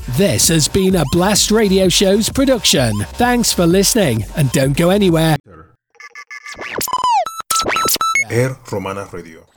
This has been a Blast Radio Show's production. Thanks for listening, and don't go anywhere. Air Romana Radio.